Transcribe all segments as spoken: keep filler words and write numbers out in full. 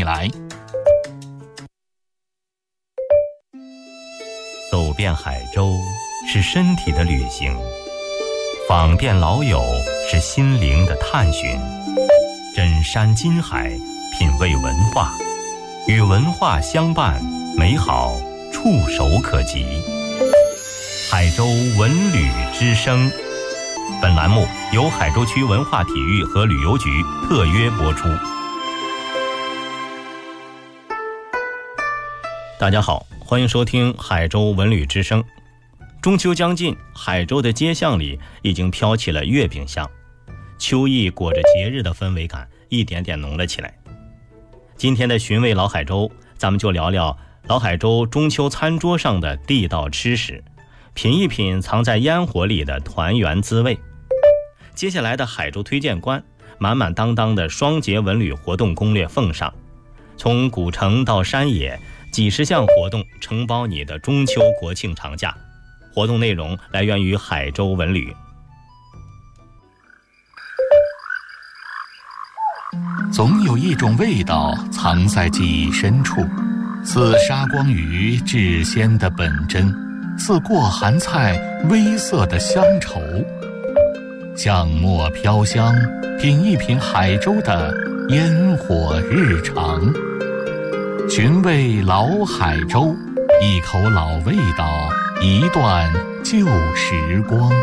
你来。 走遍海州是身体的旅行，访遍老友是心灵的探寻，枕山金海，品味文化，与文化相伴，美好触手可及。海州文旅之声，本栏目由海州区文化体育和旅游局特约播出。大家好，欢迎收听海州文旅之声。中秋将近，海州的街巷里已经飘起了月饼香，秋意裹着节日的氛围感一点点浓了起来。今天的寻味老海州，咱们就聊聊老海州中秋餐桌上的地道吃食，品一品藏在烟火里的团圆滋味。接下来的海州推荐官，满满当当的双节文旅活动攻略奉上，从古城到山野，几十项活动承包你的中秋国庆长假。活动内容来源于海州文旅。 总有一种味道藏在记忆深处，似沙光鱼至鲜的本真，似过寒菜微涩的乡愁。酱墨飘香，品一品海州的烟火日常。寻味老海州，一口老味道，一段旧时光。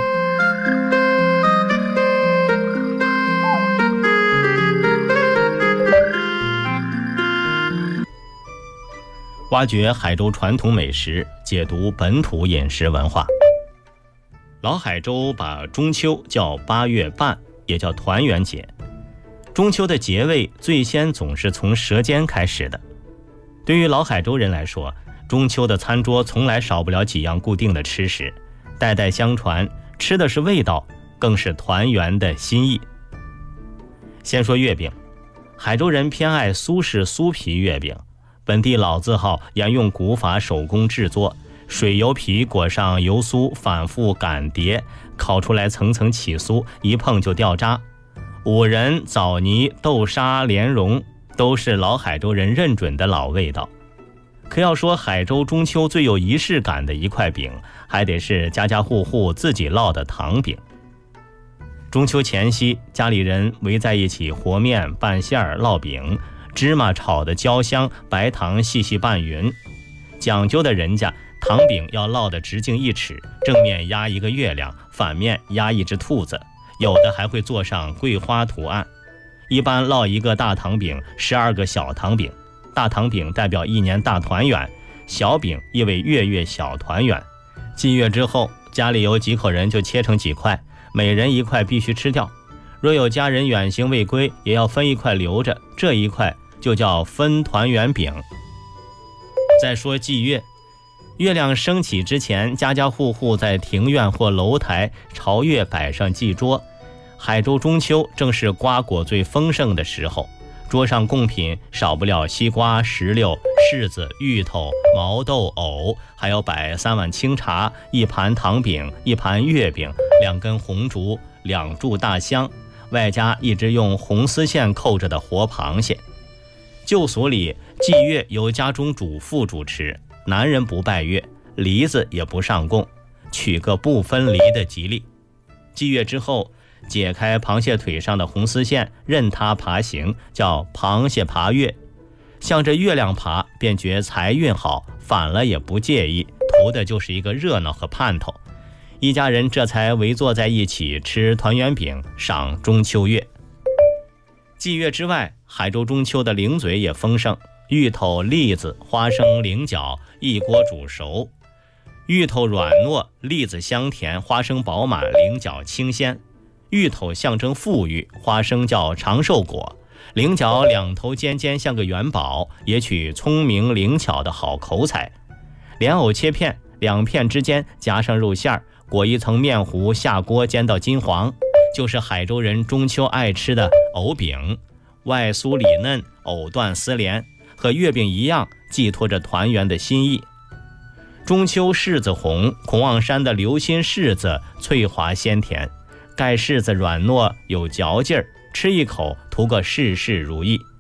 挖掘海州传统美食，解读本土饮食文化。老海州把中秋叫八月半，也叫团圆节。中秋的节味最先总是从舌尖开始的。对于老海州人来说，中秋的餐桌从来少不了几样固定的吃食，代代相传，吃的是味道，更是团圆的心意。先说月饼，海州人偏爱苏式酥皮月饼，本地老字号沿用古法手工制作，水油皮裹上油酥，反复擀叠，烤出来层层起酥，一碰就掉渣。五仁、枣泥、豆沙、莲蓉都是老海州人认准的老味道。可要说海州中秋最有仪式感的一块饼，还得是家家户户自己烙的糖饼。中秋前夕，家里人围在一起和面、拌馅儿、烙饼，芝麻炒的焦香，白糖细细拌匀。讲究的人家，糖饼要烙得直径一尺，正面压一个月亮，反面压一只兔子，有的还会做上桂花图案。一般烙一个大糖饼，十二个小糖饼。大糖饼代表一年大团圆，小饼意为月月小团圆。祭月之后，家里有几口人就切成几块，每人一块必须吃掉。若有家人远行未归，也要分一块留着，这一块就叫分团圆饼。再说祭月，月亮升起之前，家家户户在庭院或楼台朝月摆上祭桌。海州中秋正是瓜果最丰盛的时候，桌上贡品少不了西瓜、石榴、柿子、芋头、毛豆、藕，还要摆三碗清茶，一盘糖饼，一盘月饼，两根红烛，两柱大香，外加一只用红丝线扣着的活螃蟹。旧俗里，祭月由家中主妇主持，男人不拜月，梨子也不上供，取个不分离的吉利。祭月之后，解开螃蟹腿上的红丝线，任它爬行，叫螃蟹爬月。向着月亮爬，便觉财运好，反了也不介意，图的就是一个热闹和盼头。一家人这才围坐在一起吃团圆饼，赏中秋月。祭月之外，海州中秋的零嘴也丰盛，芋头、栗子、花生、菱角一锅煮熟。芋头软糯，栗子香甜，花生饱满，菱角清鲜。芋头象征富裕，花生叫长寿果，菱角两头尖尖像个元宝，也取聪明灵巧的好口彩。莲藕切片，两片之间夹上肉馅儿，裹一层面糊，下锅煎到金黄，就是海州人中秋爱吃的藕饼，外酥里嫩，藕断丝连，和月饼一样，寄托着团圆的心意。中秋柿子红，孔望山的流心柿子脆滑鲜甜，盖柿子软糯有嚼劲儿，吃一口图个事事如意。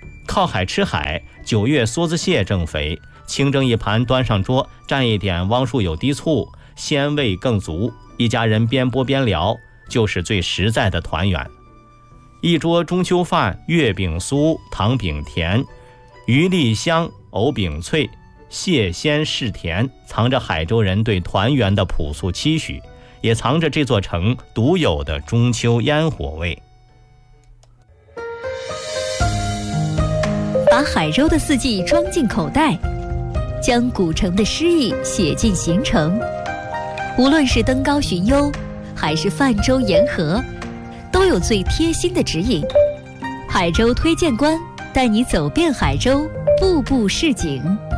靠海吃海，九月梭子蟹正肥，清蒸一盘端上桌，蘸一点汪树有滴醋，鲜味更足。一家人边剥边聊，就是最实在的团圆。一桌中秋饭，月饼酥，糖饼甜，鱼粒香，藕饼脆，蟹鲜柿甜，藏着海州人对团圆的朴素期许，也藏着这座城独有的中秋烟火味。 把海州的四季装进口袋，将古城的诗意写进行程。无论是登高寻幽，还是泛舟沿河，都有最贴心的指引。海州推荐官带你走遍海州，步步是景。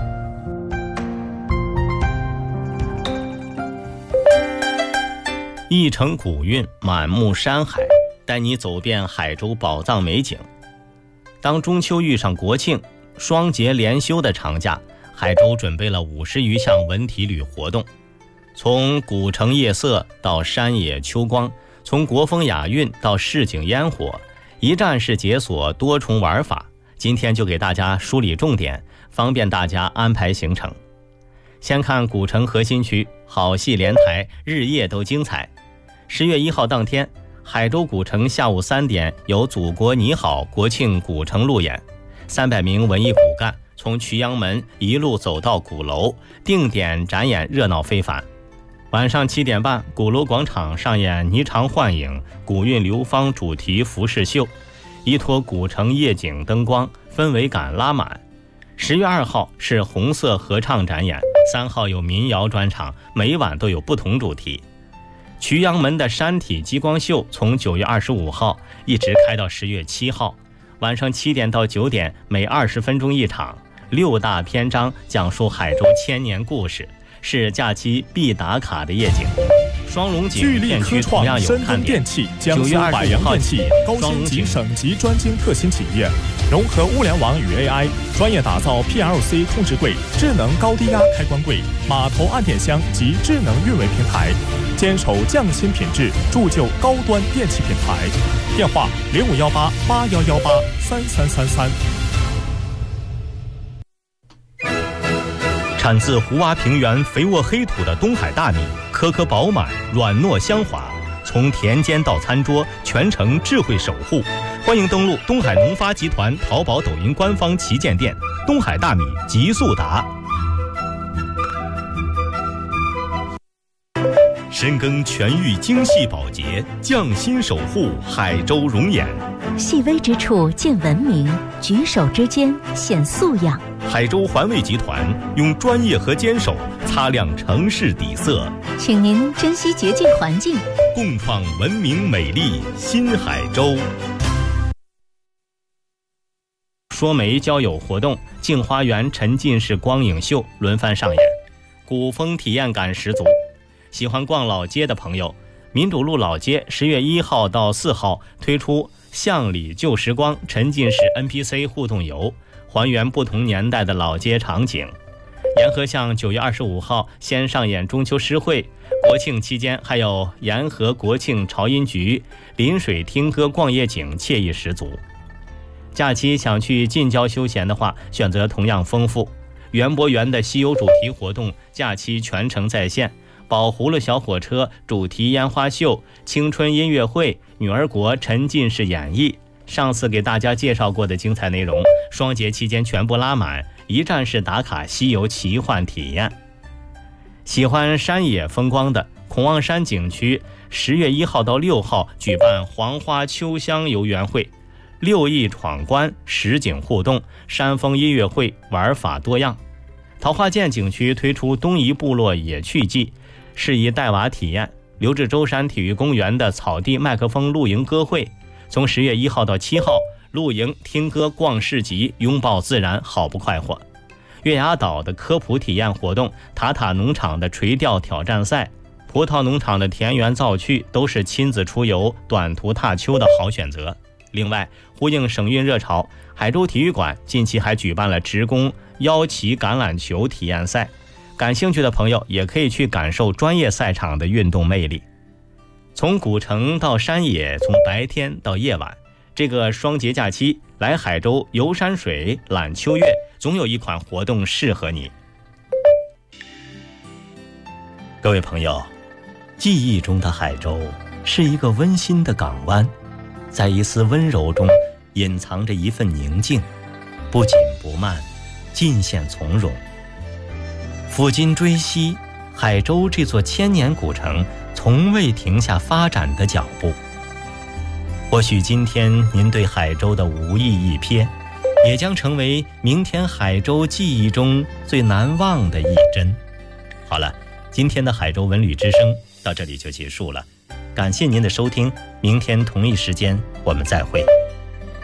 一城古韵，满目山海，带你走遍海州宝藏美景。当中秋遇上国庆，双节连休的长假，海州准备了五十余项文体旅活动，从古城夜色到山野秋光，从国风雅韵到市井烟火，一站式解锁多重玩法。今天就给大家梳理重点，方便大家安排行程。先看古城核心区，好戏连台，日夜都精彩。十月一号当天，海州古城下午三点有祖国你好国庆古城路演，三百名文艺骨干从衢阳门一路走到鼓楼，定点展演热闹非凡。晚上七点半，鼓楼广场上演霓裳幻影古韵流芳主题服饰秀，依托古城夜景灯光，氛围感拉满。十月二号是红色合唱展演，三号有民谣专场，每晚都有不同主题。衢阳门的山体激光秀从九月二十五号一直开到十月七号，晚上七点到九点，每二十分钟一场，六大篇章讲述海州千年故事，是假期必打卡的夜景。双龙井片区同样有看点。九月二十五号起，双龙井省级专精特新企业，融合物联网与 A I， 专业打造 P L C 控制柜、智能高低压开关柜、码头按点箱及智能运维平台，坚守匠心品质，铸就高端电器品牌。电话零五幺八八幺幺八三三三三。 产自湖洼平原肥沃黑土的东海大米，颗颗饱满，软糯香滑，从田间到餐桌，全程智慧守护。欢迎登录东海农发集团淘宝、抖音官方旗舰店，东海大米极速达。深耕全域精细保洁，匠心守护海州容颜。 细微之处见文明，举手之间显素养。 海州环卫集团用专业和坚守擦亮城市底色， 请您珍惜洁净环境， 共创文明美丽新海州。说媒交友活动，镜花园沉浸式光影秀轮番上演，古风体验感十足。喜欢逛老街的朋友，民主路老街十月一号到四号推出巷里旧时光沉浸式 N P C 互动游，还原不同年代的老街场景。沿河巷九月二十五号先上演中秋诗会，国庆期间还有沿河国庆潮音局，临水听歌逛夜景，惬意十足。假期想去近郊休闲的话，选择同样丰富。园博园的西游主题活动假期全程在线，宝葫芦小火车主题烟花秀、青春音乐会、女儿国沉浸式演绎，上次给大家介绍过的精彩内容，双节期间全部拉满，一站式打卡西游奇幻体验。喜欢山野风光的，孔望山景区十月一号到六号举办黄花秋香游园会，六艺闯关，实景互动，山峰音乐会，玩法多样。桃花涧景区推出东夷部落野趣季，适宜带娃体验。刘志洲山体育公园的草地麦克风露营歌会，从十月一号到七号，露营、听歌、逛市集，拥抱自然，好不快活。月牙岛的科普体验活动，塔塔农场的垂钓挑战赛，葡萄农场的田园造趣，都是亲子出游、短途踏秋的好选择。另外，呼应省运热潮，海州体育馆近期还举办了职工腰旗橄榄球体验赛，感兴趣的朋友也可以去感受专业赛场的运动魅力。从古城到山野，从白天到夜晚，这个双节假期， 来海州游山水、览秋月，总有一款活动适合你。各位朋友，记忆中的海州是一个温馨的港湾，在一丝温柔中隐藏着一份宁静，不紧不慢，尽显从容。抚今追昔，海州这座千年古城从未停下发展的脚步。或许今天您对海州的无意一瞥，也将成为明天海州记忆中最难忘的一帧。好了，今天的海州文旅之声到这里就结束了，感谢您的收听，明天同一时间我们再会。